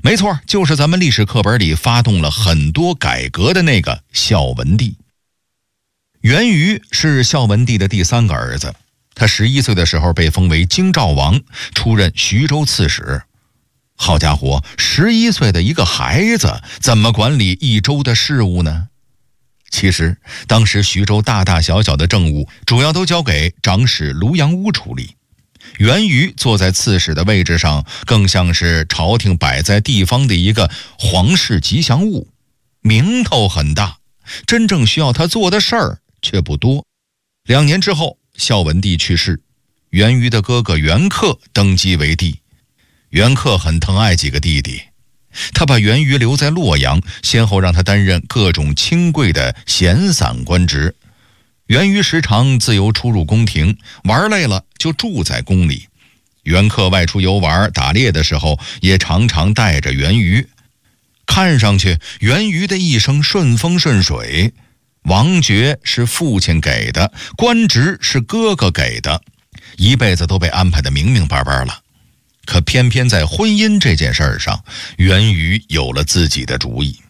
没错，就是咱们历史课本里发动了很多改革的那个孝文帝。元瑜是孝文帝的第3个儿子，他11岁的时候被封为京兆王，出任徐州刺史。好家伙，11岁的一个孩子怎么管理一州的事务呢？其实当时徐州大大小小的政务主要都交给长史卢阳屋处理，元瑜坐在刺史的位置上，更像是朝廷摆在地方的一个皇室吉祥物，名头很大，真正需要他做的事儿却不多。2年之后，孝文帝去世，元瑜的哥哥元恪登基为帝。元恪很疼爱几个弟弟，他把元瑜留在洛阳，先后让他担任各种清贵的闲散官职。元瑜时常自由出入宫廷，玩累了就住在宫里。元恪外出游玩打猎的时候，也常常带着元瑜。看上去元瑜的一生顺风顺水，王爵是父亲给的，官职是哥哥给的，一辈子都被安排得明明白白了。可偏偏在婚姻这件事上，元瑜有了自己的主意。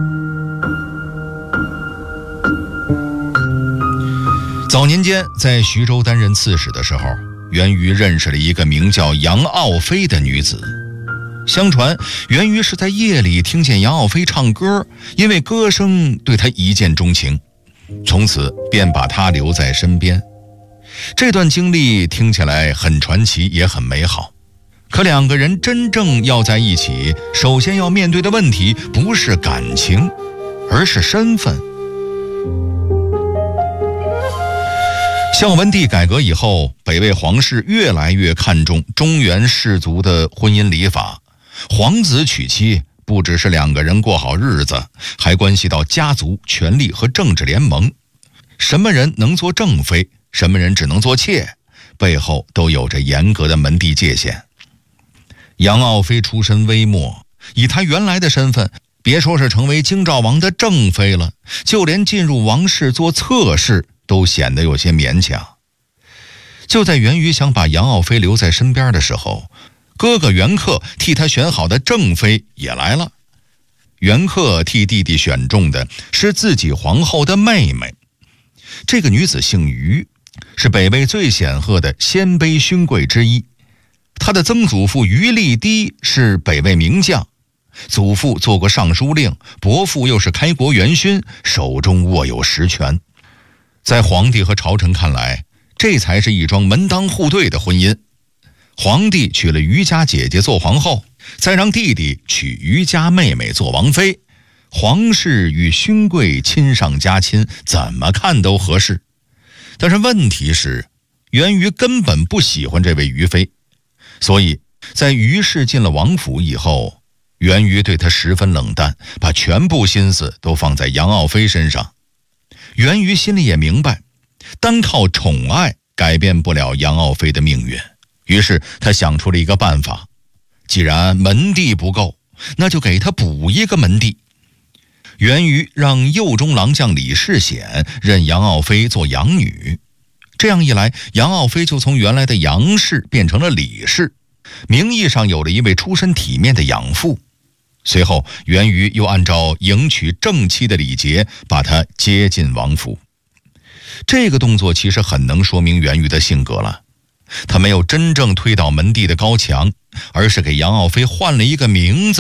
早年间在徐州担任刺史的时候，元瑜认识了一个名叫杨傲妃的女子。相传元瑜是在夜里听见杨傲妃唱歌，因为歌声对他一见钟情，从此便把她留在身边。这段经历听起来很传奇，也很美好。可2个人真正要在一起，首先要面对的问题不是感情，而是身份。孝文帝改革以后，北魏皇室越来越看重中原氏族的婚姻礼法，皇子娶妻不只是2个人过好日子，还关系到家族、权力和政治联盟。什么人能做正妃，什么人只能做妾，背后都有着严格的门第界限。杨傲妃出身微末，以她原来的身份，别说是成为京兆王的正妃了，就连进入王室做侧室都显得有些勉强。就在元瑜想把杨傲妃留在身边的时候，哥哥元恪替他选好的正妃也来了。元恪替弟弟选中的是自己皇后的妹妹，这个女子姓于，是北魏最显赫的鲜卑勋贵之一。他的曾祖父于立低是北魏名将，祖父做过尚书令，伯父又是开国元勋，手中握有实权。在皇帝和朝臣看来，这才是一桩门当户对的婚姻。皇帝娶了于家姐姐做皇后，再让弟弟娶于家妹妹做王妃，皇室与勋贵亲上加亲，怎么看都合适。但是问题是，元瑜根本不喜欢这位于妃，所以在于氏进了王府以后，元瑜对他十分冷淡，把全部心思都放在杨傲妃身上。元瑜心里也明白，单靠宠爱改变不了杨傲妃的命运，于是他想出了一个办法，既然门第不够，那就给他补一个门第。元瑜让右中郎将李世显认杨傲妃做养女，这样一来，杨傲妃就从原来的杨氏变成了李氏，名义上有了一位出身体面的养父。随后元瑜又按照迎娶正妻的礼节把她接进王府。这个动作其实很能说明元瑜的性格了，他没有真正推倒门第的高墙，而是给杨傲妃换了一个名字，